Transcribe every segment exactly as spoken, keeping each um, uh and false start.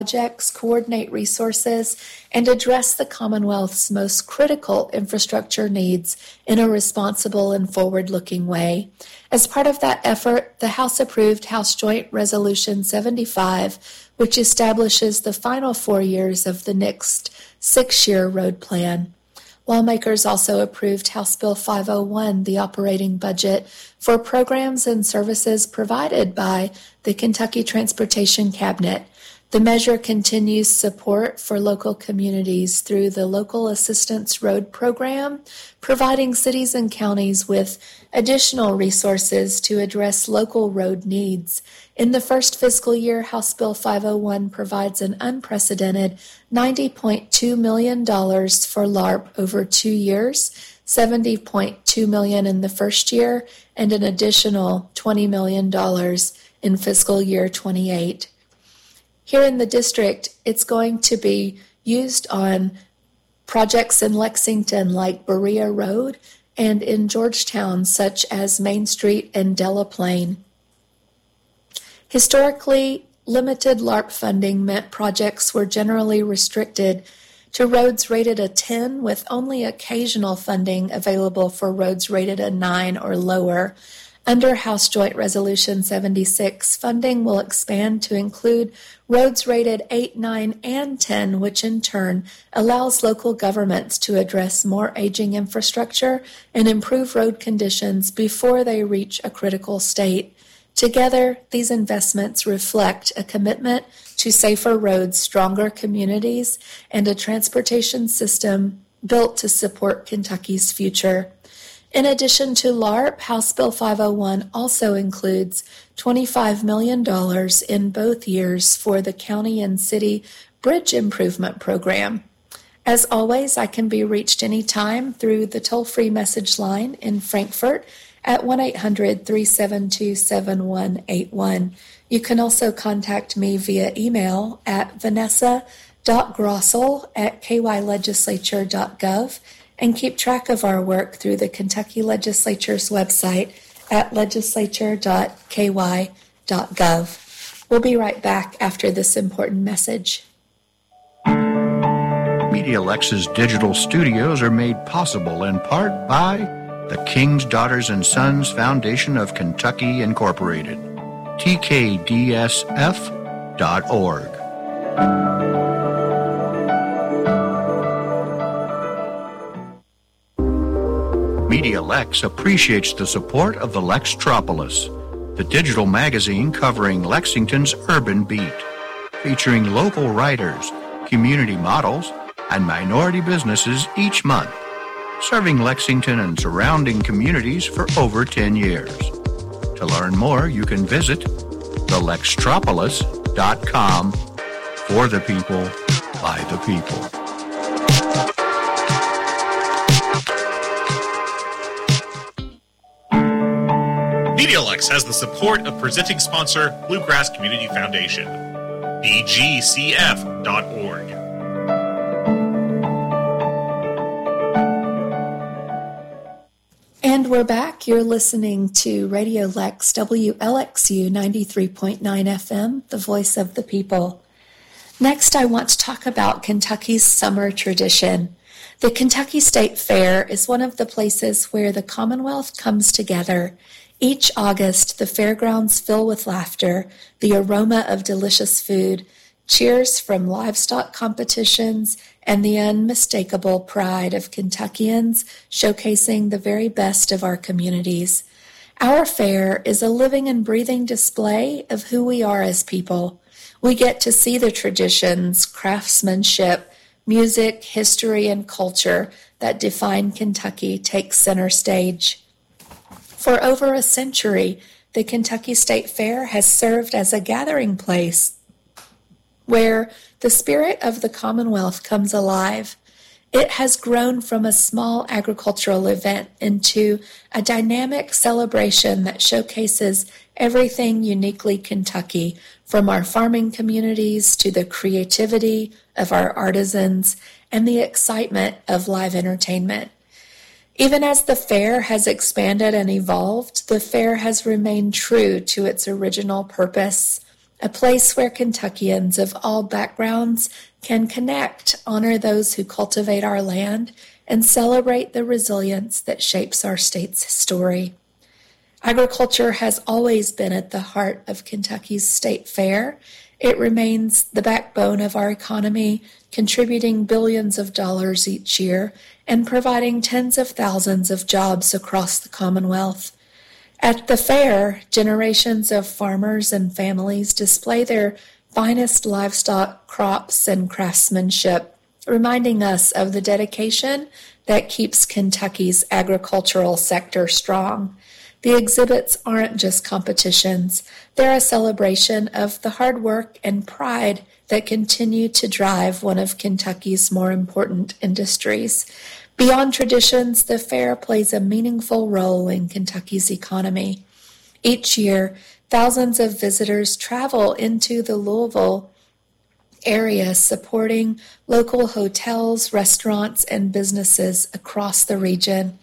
projects, coordinate resources, and address the Commonwealth's most critical infrastructure needs in a responsible and forward-looking way. As part of that effort, the House approved House Joint Resolution seventy-five, which establishes the final four years of the next six-year road plan. Lawmakers also approved House Bill five oh one, the operating budget for programs and services provided by the Kentucky Transportation Cabinet. The measure continues support for local communities through the Local Assistance Road Program, providing cities and counties with additional resources to address local road needs. In the first fiscal year, House Bill five oh one provides an unprecedented ninety point two million dollars for LARP over two years, seventy point two million dollars in the first year, and an additional twenty million dollars in fiscal year twenty-eight. Here in the district, it's going to be used on projects in Lexington like Berea Road and in Georgetown such as Main Street and Delaplane. Historically, limited LARP funding meant projects were generally restricted to roads rated a ten, with only occasional funding available for roads rated a nine or lower. Under House Joint Resolution seventy-six, funding will expand to include roads rated eight, nine, and ten, which in turn allows local governments to address more aging infrastructure and improve road conditions before they reach a critical state. Together, these investments reflect a commitment to safer roads, stronger communities, and a transportation system built to support Kentucky's future. In addition to LARP, House Bill five oh one also includes twenty-five million dollars in both years for the county and city bridge improvement program. As always, I can be reached anytime through the toll-free message line in Frankfort at one eight hundred, three seven two, seven one eight one. You can also contact me via email at vanessa dot grossel at k y legislature dot gov and keep track of our work through the Kentucky Legislature's website at legislature dot k y dot gov. We'll be right back after this important message. MediaLex's digital studios are made possible in part by the King's Daughters and Sons Foundation of Kentucky, Incorporated, T K D S F dot org. MediaLex appreciates the support of the Lextropolis, the digital magazine covering Lexington's urban beat, featuring local writers, community models, and minority businesses each month, serving Lexington and surrounding communities for over ten years. To learn more, you can visit the lextropolis dot com. For the people, by the people. MediaLex has the support of presenting sponsor Bluegrass Community Foundation, b g c f dot org. And we're back. You're listening to Radio Lex, W L X U ninety-three point nine F M, the voice of the people. Next, I want to talk about Kentucky's summer tradition. The Kentucky State Fair is one of the places where the Commonwealth comes together. Each August, the fairgrounds fill with laughter, the aroma of delicious food, cheers from livestock competitions, and the unmistakable pride of Kentuckians showcasing the very best of our communities. Our fair is a living and breathing display of who we are as people. We get to see the traditions, craftsmanship, music, history, and culture that define Kentucky take center stage. For over a century, the Kentucky State Fair has served as a gathering place where the spirit of the Commonwealth comes alive. It has grown from a small agricultural event into a dynamic celebration that showcases everything uniquely Kentucky, from our farming communities to the creativity of our artisans and the excitement of live entertainment. Even as the fair has expanded and evolved, the fair has remained true to its original purpose a place where Kentuckians of all backgrounds can connect, honor those who cultivate our land, and celebrate the resilience that shapes our state's story. Agriculture has always been at the heart of Kentucky's state fair. It remains the backbone of our economy, contributing billions of dollars each year and providing tens of thousands of jobs across the Commonwealth. At the fair, generations of farmers and families display their finest livestock, crops, and craftsmanship, reminding us of the dedication that keeps Kentucky's agricultural sector strong. The exhibits aren't just competitions. They're a celebration of the hard work and pride that continue to drive one of Kentucky's more important industries. Beyond traditions, the fair plays a meaningful role in Kentucky's economy. Each year, thousands of visitors travel into the Louisville area, supporting local hotels, restaurants, and businesses across the region.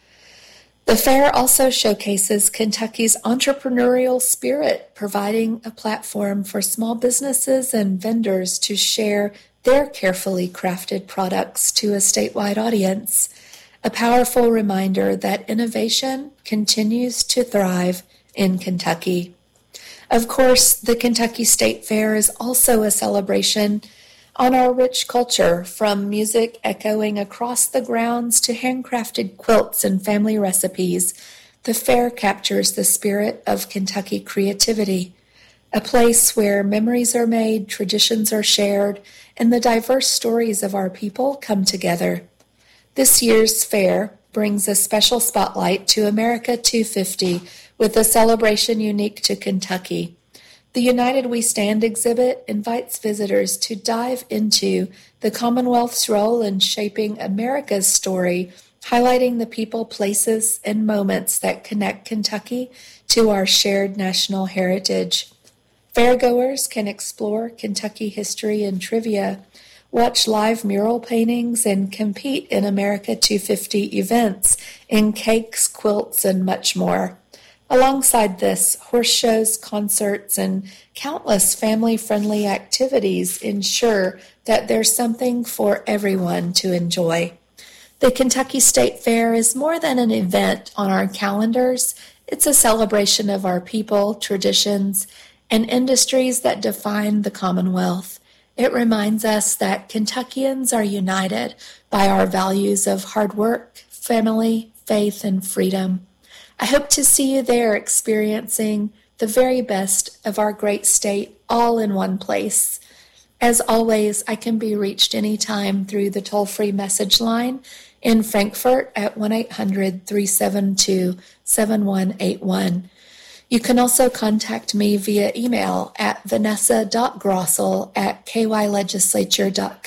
The fair also showcases Kentucky's entrepreneurial spirit, providing a platform for small businesses and vendors to share their carefully crafted products to a statewide audience, a powerful reminder that innovation continues to thrive in Kentucky. Of course, the Kentucky State Fair is also a celebration on our rich culture, from music echoing across the grounds to handcrafted quilts and family recipes. The fair captures the spirit of Kentucky creativity, a place where memories are made, traditions are shared, and the diverse stories of our people come together. This year's fair brings a special spotlight to America two fifty with a celebration unique to Kentucky. The United We Stand exhibit invites visitors to dive into the Commonwealth's role in shaping America's story, highlighting the people, places, and moments that connect Kentucky to our shared national heritage. Fairgoers can explore Kentucky history and trivia, watch live mural paintings, and compete in America two fifty events in cakes, quilts, and much more. Alongside this, horse shows, concerts, and countless family-friendly activities ensure that there's something for everyone to enjoy. The Kentucky State Fair is more than an event on our calendars. It's a celebration of our people, traditions, and industries that define the Commonwealth. It reminds us that Kentuckians are united by our values of hard work, family, faith, and freedom. I hope to see you there experiencing the very best of our great state all in one place. As always, I can be reached anytime through the toll-free message line in Frankfort at one eight hundred, three seven two, seven one eight one. You can also contact me via email at vanessa dot grossel at k y legislature dot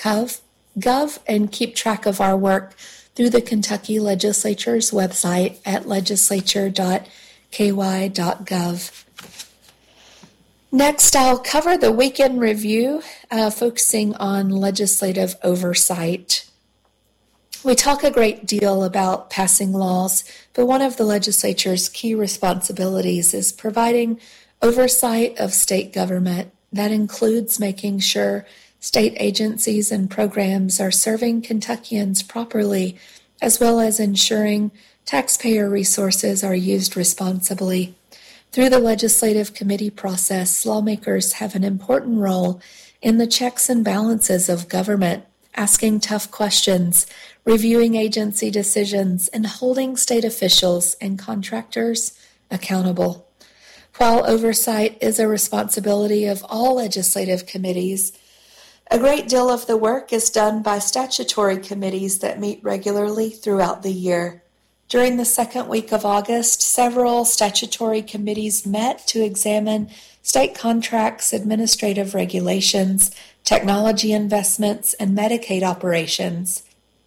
gov and keep track of our work through the Kentucky Legislature's website at legislature dot k y dot gov. Next, I'll cover the weekend review, uh, focusing on legislative oversight. We talk a great deal about passing laws, but one of the legislature's key responsibilities is providing oversight of state government. That includes making sure state agencies and programs are serving Kentuckians properly, as well as ensuring taxpayer resources are used responsibly. Through the legislative committee process, lawmakers have an important role in the checks and balances of government, asking tough questions, reviewing agency decisions, and holding state officials and contractors accountable. While oversight is a responsibility of all legislative committees, a great deal of the work is done by statutory committees that meet regularly throughout the year. During the second week of August, several statutory committees met to examine state contracts, administrative regulations, technology investments, and Medicaid operations.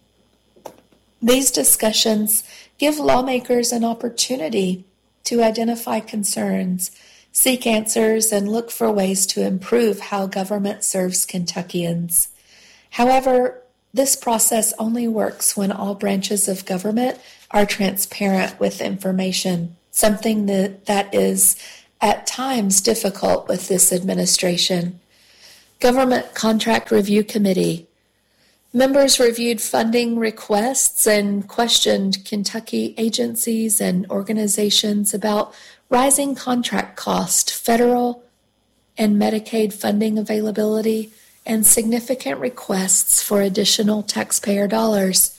These discussions give lawmakers an opportunity to identify concerns, seek answers, and look for ways to improve how government serves Kentuckians. However, this process only works when all branches of government are transparent with information, something that, that is at times difficult with this administration. Government Contract Review Committee. Members reviewed funding requests and questioned Kentucky agencies and organizations about rising contract cost, federal and Medicaid funding availability, and significant requests for additional taxpayer dollars.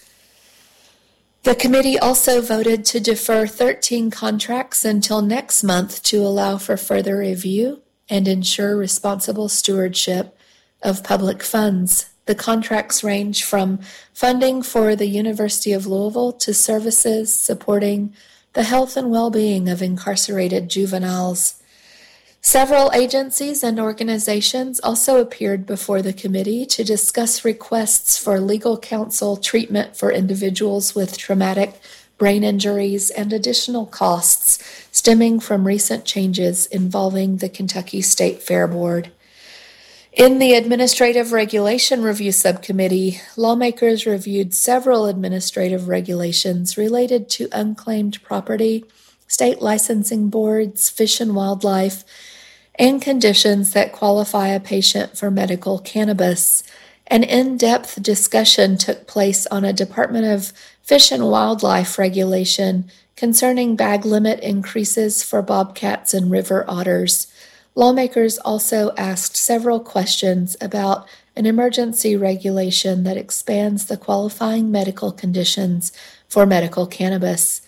The committee also voted to defer thirteen contracts until next month to allow for further review and ensure responsible stewardship of public funds. The contracts range from funding for the University of Louisville to services supporting the health and well-being of incarcerated juveniles. Several agencies and organizations also appeared before the committee to discuss requests for legal counsel treatment for individuals with traumatic brain injuries and additional costs stemming from recent changes involving the Kentucky State Fair Board. In the Administrative Regulation Review Subcommittee, lawmakers reviewed several administrative regulations related to unclaimed property, state licensing boards, fish and wildlife, and conditions that qualify a patient for medical cannabis. An in-depth discussion took place on a Department of Fish and Wildlife regulation concerning bag limit increases for bobcats and river otters. Lawmakers also asked several questions about an emergency regulation that expands the qualifying medical conditions for medical cannabis.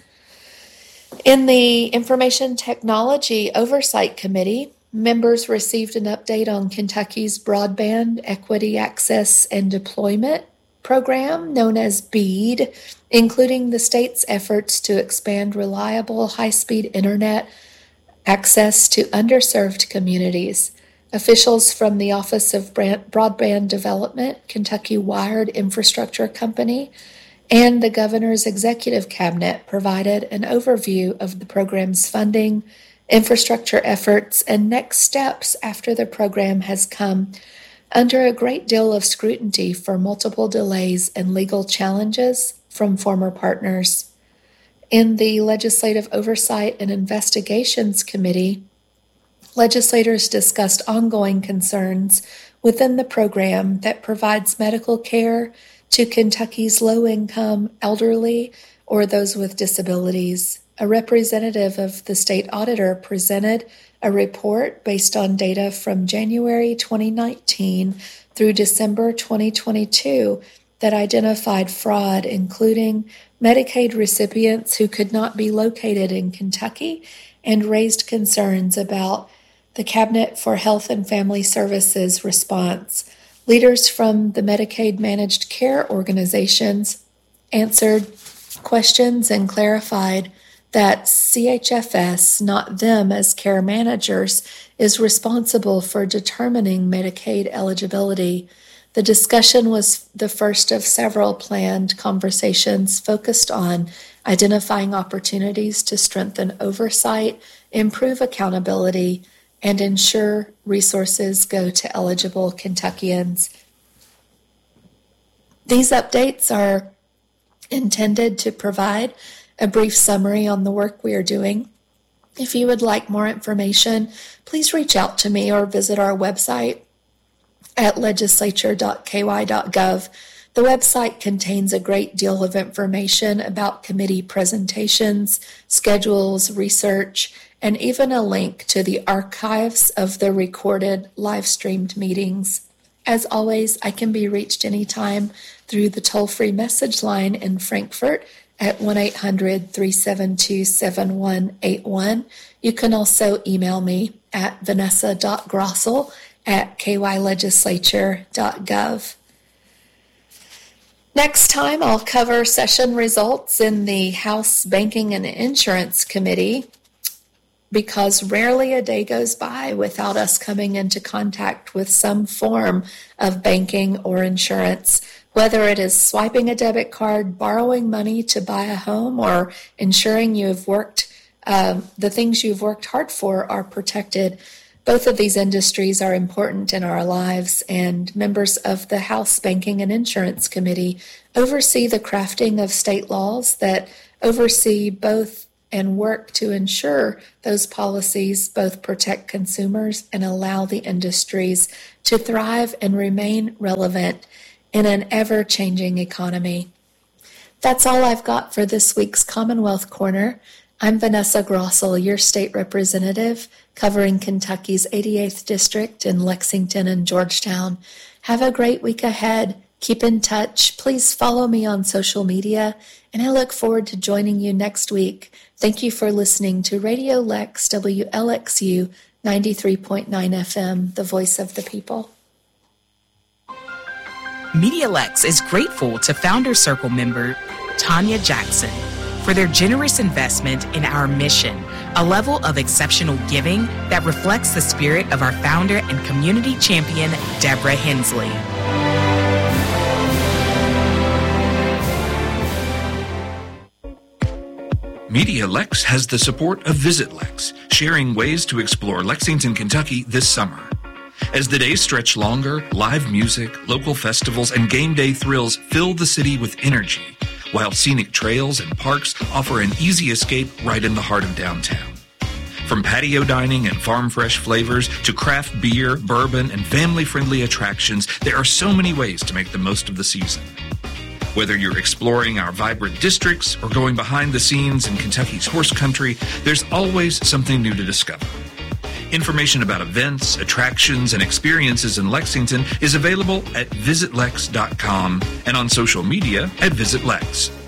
In the Information Technology Oversight Committee, members received an update on Kentucky's Broadband Equity Access and Deployment program, known as BEAD, including the state's efforts to expand reliable high-speed internet access to underserved communities. Officials from the Office of Broadband Development, Kentucky Wired Infrastructure Company, and the Governor's Executive Cabinet provided an overview of the program's funding, infrastructure efforts, and next steps after the program has come under a great deal of scrutiny for multiple delays and legal challenges from former partners. In the Legislative Oversight and Investigations Committee, legislators discussed ongoing concerns within the program that provides medical care to Kentucky's low-income, elderly, or those with disabilities. A representative of the state auditor presented a report based on data from January twenty nineteen through December twenty twenty-two that identified fraud, including Medicaid recipients who could not be located in Kentucky, and raised concerns about the Cabinet for Health and Family Services response. Leaders from the Medicaid managed care organizations answered questions and clarified that C H F S, not them as care managers, is responsible for determining Medicaid eligibility. The discussion was the first of several planned conversations focused on identifying opportunities to strengthen oversight, improve accountability, and ensure resources go to eligible Kentuckians. These updates are intended to provide a brief summary on the work we are doing. If you would like more information, please reach out to me or visit our website at legislature dot k y dot gov. The website contains a great deal of information about committee presentations, schedules, research, and even a link to the archives of the recorded live-streamed meetings. As always, I can be reached anytime through the toll-free message line in Frankfort at one eight hundred, three seven two, seven one eight one. You can also email me at vanessa dot grossel at k y legislature dot gov. Next time, I'll cover session results in the House Banking and Insurance Committee, because rarely a day goes by without us coming into contact with some form of banking or insurance, whether it is swiping a debit card, borrowing money to buy a home, or ensuring you've worked, um, the things you've worked hard for are protected. Both of these industries are important in our lives, and members of the House Banking and Insurance Committee oversee the crafting of state laws that oversee both and work to ensure those policies both protect consumers and allow the industries to thrive and remain relevant in an ever-changing economy. That's all I've got for this week's Commonwealth Corner. I'm Vanessa Grossel, your state representative, covering Kentucky's eighty-eighth District in Lexington and Georgetown. Have a great week ahead. Keep in touch. Please follow me on social media, and I look forward to joining you next week. Thank you for listening to Radio Lex W L X U ninety-three point nine F M, the voice of the people. MediaLex is grateful to Founder Circle member Tanya Jackson for their generous investment in our mission, a level of exceptional giving that reflects the spirit of our founder and community champion, Deborah Hensley. MediaLex has the support of VisitLex, sharing ways to explore Lexington, Kentucky this summer. As the days stretch longer, live music, local festivals, and game day thrills fill the city with energy, while scenic trails and parks offer an easy escape right in the heart of downtown. From patio dining and farm-fresh flavors to craft beer, bourbon, and family-friendly attractions, there are so many ways to make the most of the season. Whether you're exploring our vibrant districts or going behind the scenes in Kentucky's horse country, there's always something new to discover. Information about events, attractions, and experiences in Lexington is available at visit lex dot com and on social media at VisitLex.